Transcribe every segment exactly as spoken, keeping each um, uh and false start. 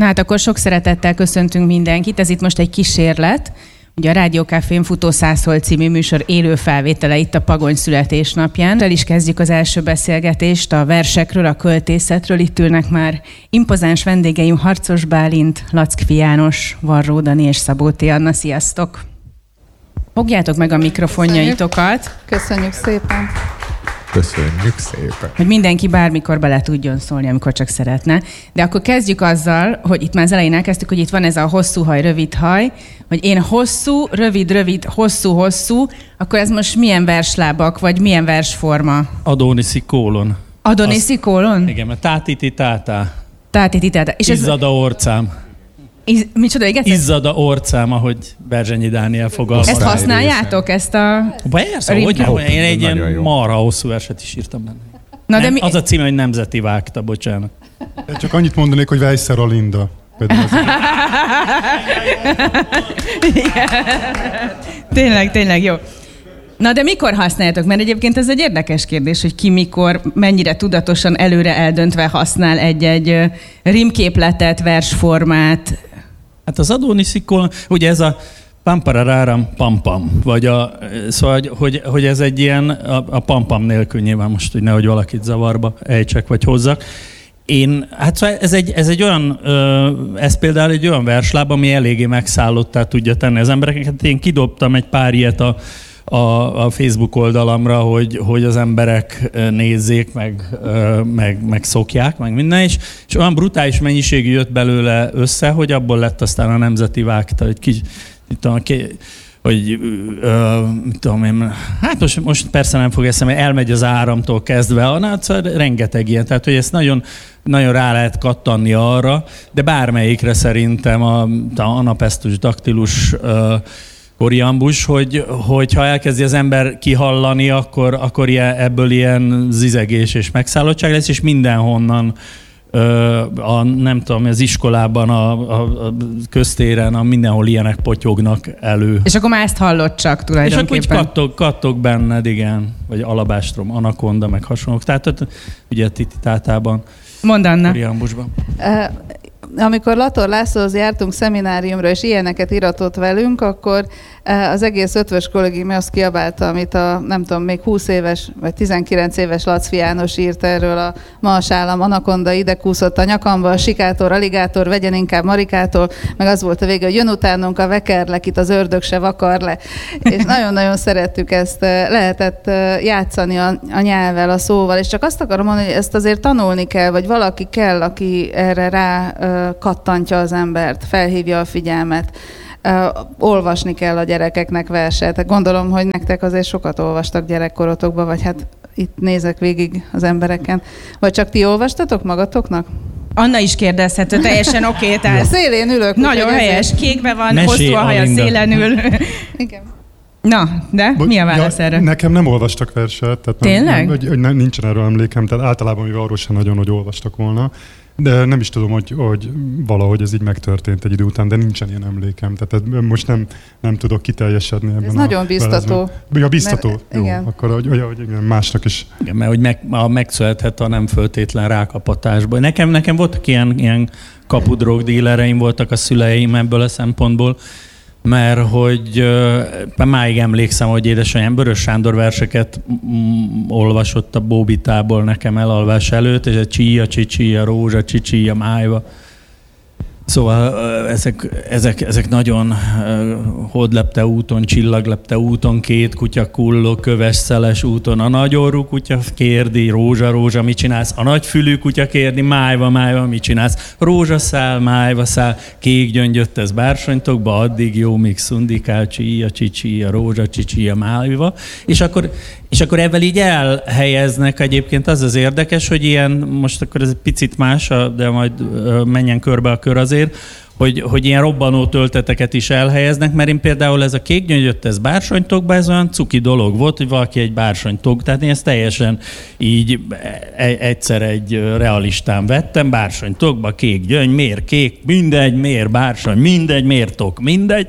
Na hát akkor sok szeretettel köszöntünk mindenkit. Ez itt most egy kísérlet. Ugye a Rádiókafén Futó Szászhol című műsor élő felvétele itt a Pagony születésnapján. El is kezdjük az első beszélgetést a versekről, a költészetről. Itt ülnek már impozáns vendégeim Harcos Bálint, Lackfi János, Varró Dani és Szabóti Anna. Sziasztok! Fogjátok meg a mikrofonjaitokat. Köszönjük szépen! Köszönjük szépen. Hogy mindenki bármikor bele tudjon szólni, amikor csak szeretne. De akkor kezdjük azzal, hogy itt már az elején elkezdtük, hogy itt van ez a hosszú haj, rövid haj, hogy én hosszú, rövid, rövid, hosszú, hosszú, akkor ez most milyen verslábak, vagy milyen versforma? Adoniszi kólon. Adoniszi kólon? Igen, mert tátiti tátá. Tátiti tátá. És ez... Izzada orcám. Iz... Micsoda, igen? Izzada orcám, ahogy Berzsenyi Dániel fogalmaz. Ezt használjátok, ezt a... Persze, hogy nem, én egy ilyen marha hosszú verset is írtam benne. Na, nem, de mi... Az a címe, hogy Nemzeti vágta, bocsánat. Én csak annyit mondanék, hogy Weisser a Linda. Tényleg, tényleg, jó. Na de mikor használjátok? Mert egyébként ez egy érdekes kérdés, hogy ki mikor, mennyire tudatosan előre eldöntve használ egy-egy rímképletet, versformát. Hát az Adoniszi kólon, ugye ez a pampararáram pampam, vagy a, szóval, hogy, hogy ez egy ilyen, a, a pampam nélkül nyilván most, hogy nehogy valakit zavarba ejtsek vagy hozzak. Én, hát szóval ez egy, ez egy olyan, ez például egy olyan versláb, ami eléggé megszállottá tudja tenni az embereket. Hát én kidobtam egy pár ilyet a, a, a Facebook oldalamra, hogy, hogy az emberek nézzék, meg, meg, meg szokják, meg minden, és, és olyan brutális mennyiségű jött belőle össze, hogy abból lett aztán a Nemzeti vágta, hogy ki, tudom, ki, hogy uh, mit tudom én, hát most, most persze nem fog eszembe, elmegy az áramtól kezdve, hát szóval rengeteg ilyen, tehát hogy ezt nagyon, nagyon rá lehet kattanni arra, de bármelyikre szerintem a, a anapesztus, daktilus, uh, koriambus, hogy, hogy ha elkezdi az ember kihallani, akkor, akkor ilyen, ebből ilyen zizegés és megszállottság lesz, és mindenhonnan a, nem tudom, az iskolában, a, a, a köztéren, a mindenhol ilyenek potyognak elő. És akkor már ezt hallott csak tulajdonképpen. És akkor így kattog, kattog benned, igen. Vagy alabástrom, anakonda, meg hasonlók. Tehát ugye Titi tátában. Mondd, Anna. Koriambusban. Uh, amikor Lator Lászlóhoz jártunk szemináriumra, és ilyeneket iratott velünk, akkor az egész ötvös kollégium azt kiabálta, amit a, nem tudom, még húsz éves, vagy tizenkilenc éves Lackfi János írt erről a Mals állam, anakonda ide kúszott a nyakamba, a sikátor, aligátor, vegyen inkább marikától, meg az volt a vége, hogy jön utánunk a vekerlek, itt az ördög se vakar le. És nagyon-nagyon szerettük ezt, lehetett játszani a, a nyelvvel, a szóval, és csak azt akarom mondani, hogy ezt azért tanulni kell, vagy valaki kell, aki erre rá kattantja az embert, felhívja a figyelmet. Uh, olvasni kell a gyerekeknek verset. Gondolom, hogy nektek azért sokat olvastak gyerekkorotokban, vagy hát itt nézek végig az embereken. Vagy csak ti olvastatok magatoknak? Anna is kérdezhető, teljesen oké. Okay, tehát... Szélén ülök. Nagyon helyes, ezért... kékbe van, Mesé, hosszú a haja, szélen ül. Igen. Na, de Bo- mi a válasz ja, erre? Nekem nem olvastak verset. Tehát Tényleg? Nem, hogy, hogy nem, nincsen erről emlékem, tehát általában mivel arról sem nagyon, hogy olvastak volna. De nem is tudom, hogy, hogy valahogy ez így megtörtént egy idő után, de nincsen ilyen emlékem. Tehát most nem, nem tudok kiteljesedni ebben. Ez a nagyon biztató. Velezben. Ja, biztató. Mert, Jó, igen. Akkor hogy, hogy, hogy igen, másnak is. Igen, mert hogy meg, megszülethet a nem föltétlen rákapatásból. Nekem, nekem voltak ilyen, ilyen kapudrogdílereim voltak a szüleim ebből a szempontból, mert hogy uh, máig emlékszem, hogy édesanyám Börös Sándor verseket mm, olvasott a Bóbitából nekem elalvás előtt, és a csíja, csicsia, rózsa, csicsia, májva. Szóval uh, ezek, ezek, ezek nagyon uh, hódlepte úton, csillaglepte úton, két kutya kulló, köves szeles úton, a nagyorrú kutya kérdi, rózsa, rózsa, mit csinálsz? A nagyfülű kutya kérdi, májva, májva, mit csinálsz? Rózsaszál, májva szál, kék gyöngyött ez bársonytokba, addig jó, míg szundikál, csíja, csicsia, rózsa, csicsia, májva. És akkor, és akkor ebben így elhelyeznek egyébként az az érdekes, hogy ilyen, most akkor ez egy picit más, de majd menjen körbe a kör azért, hogy, hogy ilyen robbanó tölteteket is elhelyeznek, mert én például ez a kék gyöngyött, ez bársonytokba, ez olyan cuki dolog volt, hogy valaki egy bársonytog, tehát én ezt teljesen így egyszer egy realistán vettem, bársonytokba, kék gyöngy, miért kék, mindegy, miért bársony, mindegy, miért tok, mindegy,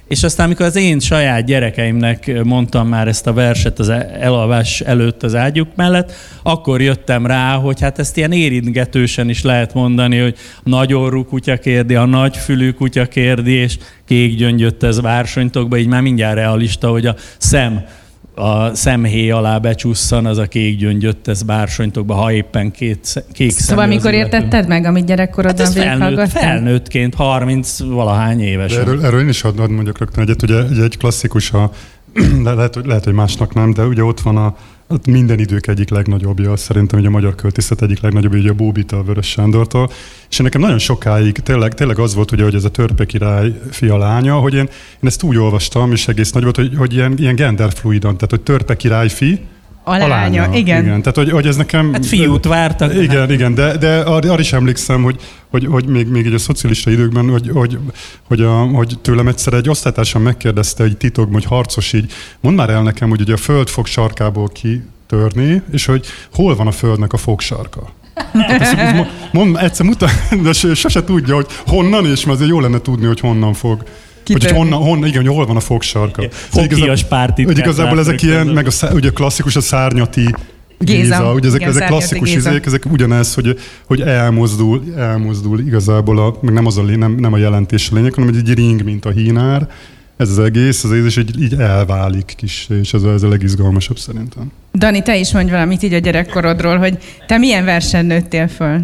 És aztán, amikor az én saját gyerekeimnek mondtam már ezt a verset az elalvás előtt az ágyuk mellett, akkor jöttem rá, hogy hát ezt ilyen érintgetősen is lehet mondani, hogy nagy orrú kutya kérdi, a nagy fülű kutya kérdi, és kék gyöngyött ez vársonytokba, így már mindjárt realista, hogy a szem a szemhéj alá becsusszan, az a kék gyöngyött, ez bársonytokba, ha éppen két, kék szemű. Szóval mikor értetted meg, amit gyerekkorodban hát végighallgattál? Felnőtt, felnőttként, harminc valahány évesen. Erről, erről én is hadd mondjak rögtön egyet, ugye, ugye egy klasszikus, a, lehet, hogy, lehet, hogy másnak nem, de ugye ott van a minden idők egyik legnagyobbja, szerintem ugye a magyar költészet egyik legnagyobbja, ugye a Bóbita a Vörös Sándortól. És nekem nagyon sokáig tényleg, tényleg az volt, ugye, hogy ez a Törpe király fia lánya, hogy én, én ezt úgy olvastam, és egész nagy volt, hogy, hogy ilyen, ilyen genderfluidan, tehát hogy Törpe király fi, a lánya, a lánya. Igen. igen. Tehát, hogy, hogy ez nekem... Hát fiút vártak. Igen, hát. igen, de, de arra is emlékszem, hogy, hogy, hogy még, még így a szocialista időkben, hogy, hogy, hogy, a, hogy tőlem egyszer egy osztálytársam megkérdezte egy titokban, hogy harcos így, mondd már el nekem, hogy ugye a föld fog sarkából kitörni, és hogy hol van a földnek a fogsarka. Hát mond, egyszer mutat, de sose tudja, hogy honnan, és azért jó lenne tudni, hogy honnan fog. Hogy honnan, honnan, igen, hogy hol van a fogsarka. Fogkias pártit. Hogy igazából ezek ilyen, meg a, ugye klasszikus a szárnyati Géza, Géza ugye ezek, igen, ezek klasszikus izék, ezek ugyanez, hogy, hogy elmozdul, elmozdul igazából, a, meg nem, az a, nem, nem a jelentés a lényeg, hanem egy ring, mint a hínár. Ez az egész, az egész így, így elválik kis, és ez a, ez a legizgalmasabb szerintem. Dani, te is mondj valamit így a gyerekkorodról, hogy te milyen versen nőttél föl?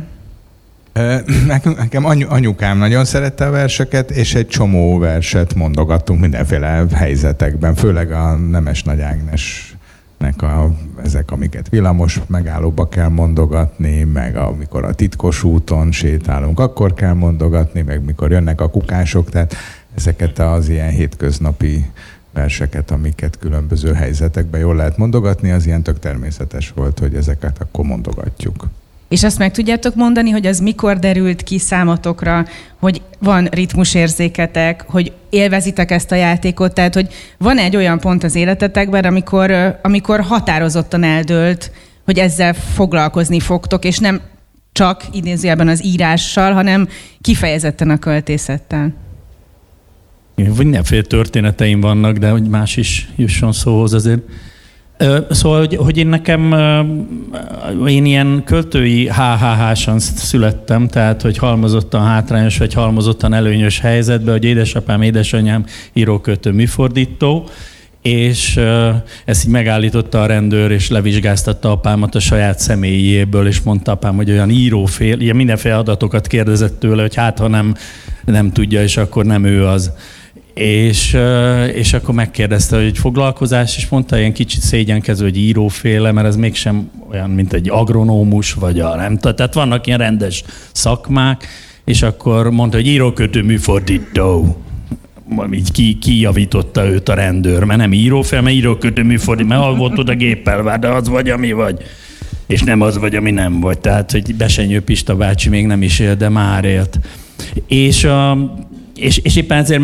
Nekem anyukám nagyon szerette a verseket, és egy csomó verset mondogattunk mindenféle helyzetekben, főleg a Nemes Nagy Ágnesnek a, ezek, amiket villamos megállóba kell mondogatni, meg amikor a titkos úton sétálunk, akkor kell mondogatni, meg mikor jönnek a kukások, tehát ezeket az ilyen hétköznapi verseket, amiket különböző helyzetekben jól lehet mondogatni, az ilyen tök természetes volt, hogy ezeket akkor mondogatjuk. És azt meg tudjátok mondani, hogy az mikor derült ki számotokra, hogy van ritmusérzéketek, hogy élvezitek ezt a játékot, tehát hogy van egy olyan pont az életetekben, amikor, amikor határozottan eldőlt, hogy ezzel foglalkozni fogtok, és nem csak idézőjelben az írással, hanem kifejezetten a költészettel. Mindenféle történeteim vannak, de hogy más is jusson szóhoz azért. Szóval, hogy, hogy én nekem, én ilyen költői há há há-san születtem, tehát, hogy halmozottan hátrányos, vagy halmozottan előnyös helyzetben, hogy édesapám, édesanyám íróköltő, műfordító, és ezt így megállította a rendőr, és levizsgáztatta apámat a saját személyéből, és mondta apám, hogy olyan írófél, ilyen mindenféle adatokat kérdezett tőle, hogy hát, ha nem, nem tudja, és akkor nem ő az. És, és akkor megkérdezte, hogy egy foglalkozás, és mondta ilyen kicsit szégyenkező, hogy íróféle, mert ez mégsem olyan, mint egy agronómus, vagy a nem tudom. Tehát vannak ilyen rendes szakmák, és akkor mondta, hogy írókötő műfordító. Így ki, kijavította őt a rendőr, mert nem íróféle, mert írókötő műfordító, mert alvotod a géppel, de az vagy, ami vagy. És nem az vagy, ami nem vagy. Tehát, hogy Besenyő Pista bácsi még nem is él, de már élt. És, a, és, és éppen ezért